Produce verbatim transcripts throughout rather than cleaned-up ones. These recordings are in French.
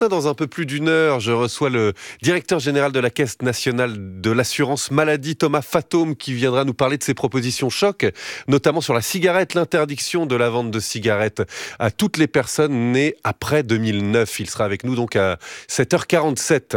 Dans un peu plus d'une heure, je reçois le directeur général de la Caisse nationale de l'assurance maladie, Thomas Fatome, qui viendra nous parler de ses propositions choc, notamment sur la cigarette, l'interdiction de la vente de cigarettes à toutes les personnes nées après deux mille neuf. Il sera avec nous donc à sept heures quarante-sept.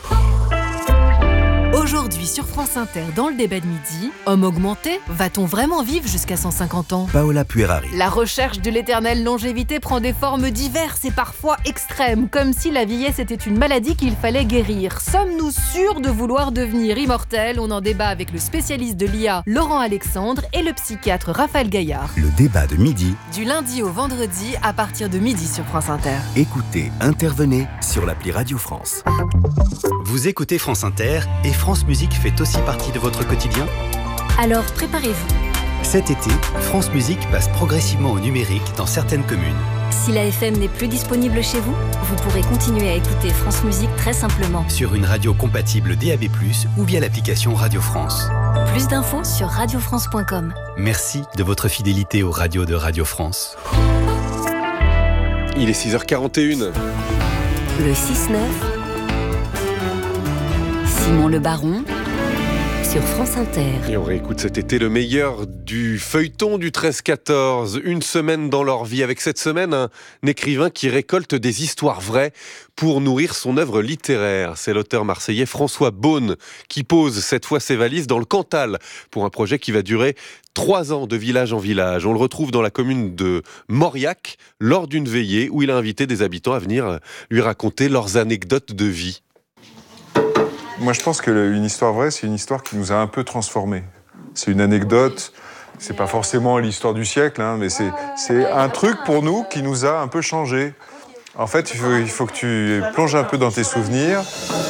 Aujourd'hui sur France Inter, dans le débat de midi, homme augmenté, va-t-on vraiment vivre jusqu'à cent cinquante ans ? Paola Puerari. La recherche de l'éternelle longévité prend des formes diverses et parfois extrêmes, comme si la vieillesse était une maladie qu'il fallait guérir. Sommes-nous sûrs de vouloir devenir immortels ? On en débat avec le spécialiste de l'I A, Laurent Alexandre, et le psychiatre Raphaël Gaillard. Le débat de midi. Du lundi au vendredi, à partir de midi sur France Inter. Écoutez, intervenez sur l'appli Radio France. Vous écoutez France Inter et France Musique fait aussi partie de votre quotidien ? Alors préparez-vous. Cet été, France Musique passe progressivement au numérique dans certaines communes. Si la F M n'est plus disponible chez vous, vous pourrez continuer à écouter France Musique très simplement. Sur une radio compatible D A B plus, ou via l'application Radio France. Plus d'infos sur radio france point com. Merci de votre fidélité aux radios de Radio France. Il est six heures quarante et une. Le six neuf. Simon Le Baron sur France Inter. Et on réécoute cet été le meilleur du feuilleton du treize quatorze. Une semaine dans leur vie. Avec cette semaine, un écrivain qui récolte des histoires vraies pour nourrir son œuvre littéraire. C'est l'auteur marseillais François Beaune qui pose cette fois ses valises dans le Cantal pour un projet qui va durer trois ans de village en village. On le retrouve dans la commune de Mauriac lors d'une veillée où il a invité des habitants à venir lui raconter leurs anecdotes de vie. Moi, je pense qu'une histoire vraie, c'est une histoire qui nous a un peu transformés. C'est une anecdote, c'est pas forcément l'histoire du siècle, hein, mais c'est, c'est un truc pour nous qui nous a un peu changé. En fait, il faut, il faut que tu plonges un peu dans tes souvenirs.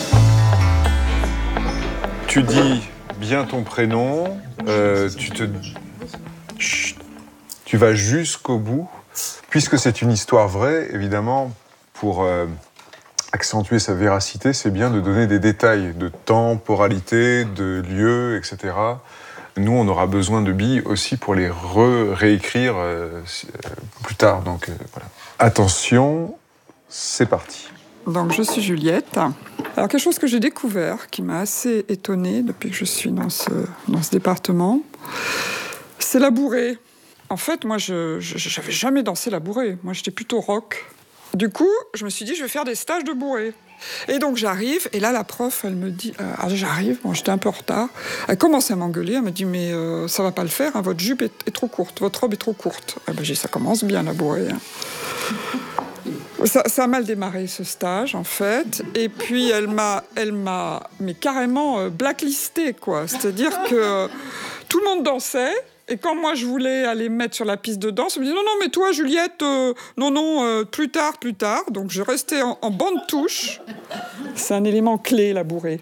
Tu dis bien ton prénom, euh, tu te... Chut, tu vas jusqu'au bout. Puisque c'est une histoire vraie, évidemment, pour... Euh, accentuer sa véracité, c'est bien de donner des détails de temporalité, de lieu, et cetera. Nous, on aura besoin de billes aussi pour les re- réécrire euh, plus tard. Donc, euh, voilà. Attention, c'est parti. Donc, je suis Juliette. Alors, quelque chose que j'ai découvert, qui m'a assez étonnée depuis que je suis dans ce, dans ce département, c'est la bourrée. En fait, moi, je n'avais jamais dansé la bourrée. Moi, j'étais plutôt rock. Du coup, je me suis dit, je vais faire des stages de bourrée. Et donc, j'arrive, et là, la prof, elle me dit... Euh, ah, j'arrive, bon, j'étais un peu en retard. Elle commence à m'engueuler, elle me dit, mais euh, ça va pas le faire, hein, votre jupe est, est trop courte, votre robe est trop courte. Eh ben, j'ai dit, ça commence bien, la bourrée. Hein. Ça, ça a mal démarré, ce stage, en fait. Et puis, elle m'a, elle m'a mais carrément euh, blacklistée, quoi. C'est-à-dire que euh, tout le monde dansait. Et quand moi, je voulais aller me mettre sur la piste de danse, on me dit « Non, non, mais toi, Juliette, euh, non, non, euh, plus tard, plus tard. » Donc, je restais en, en banc de touche. C'est un élément clé, la bourrée.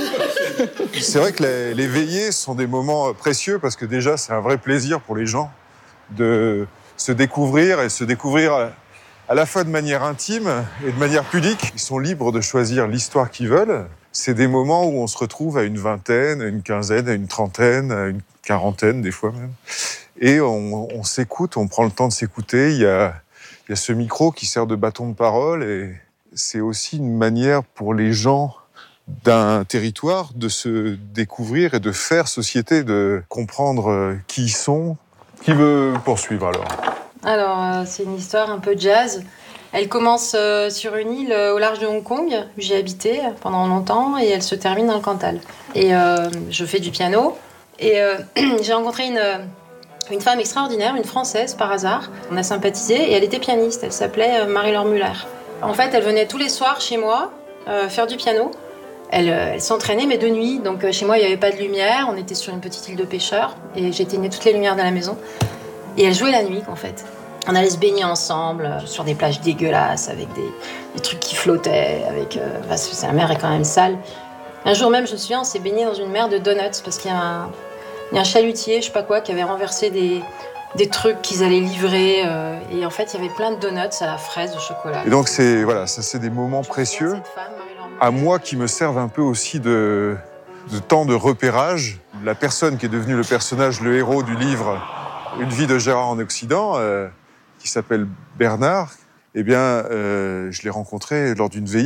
C'est vrai que les, les veillées sont des moments précieux parce que déjà, c'est un vrai plaisir pour les gens de se découvrir et se découvrir à, à la fois de manière intime et de manière pudique. Ils sont libres de choisir l'histoire qu'ils veulent. C'est des moments où on se retrouve à une vingtaine, à une quinzaine, à une trentaine, à une quarantaine des fois même. Et on, on s'écoute, on prend le temps de s'écouter. Il y a, il y a ce micro qui sert de bâton de parole et c'est aussi une manière pour les gens d'un territoire de se découvrir et de faire société, de comprendre qui ils sont. Qui veut poursuivre alors ? Alors, euh, c'est une histoire un peu jazz. Elle commence euh, sur une île euh, au large de Hong Kong. J'y ai habité pendant longtemps et elle se termine dans le Cantal. Et euh, je fais du piano. Et euh, j'ai rencontré une, une femme extraordinaire, une Française par hasard. On a sympathisé et elle était pianiste. Elle s'appelait euh, Marie-Laure Muller. En fait, elle venait tous les soirs chez moi euh, faire du piano. Elle, euh, elle s'entraînait, mais de nuit. Donc euh, chez moi, il n'y avait pas de lumière. On était sur une petite île de pêcheurs et j'éteignais toutes les lumières de la maison. Et elle jouait la nuit, en fait. On allait se baigner ensemble euh, sur des plages dégueulasses avec des, des trucs qui flottaient. Avec, euh, parce que la mer est quand même sale. Un jour même, je me souviens, on s'est baigné dans une mer de donuts parce qu'il y a un, il y a un chalutier, je sais pas quoi, qui avait renversé des, des trucs qu'ils allaient livrer. Euh, et en fait, il y avait plein de donuts à la fraise, au chocolat. Et donc, c'est, voilà, ça, c'est des moments précieux. À moi qui me servent un peu aussi de, de temps de repérage. La personne qui est devenue le personnage, le héros du livre Une vie de Gérard en Occident, euh, qui s'appelle Bernard, eh bien, euh, je l'ai rencontré lors d'une veillée